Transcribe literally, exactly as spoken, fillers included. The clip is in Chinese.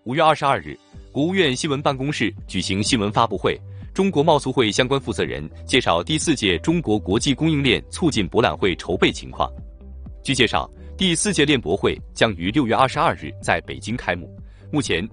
五月二十二日，国务院新闻办公室举行新闻发布会，中国贸促会相关负责人介绍第四届中国国际供应链促进博览会筹备情况。据介绍，第四届链博会将于六月二十二日在北京开幕。目前，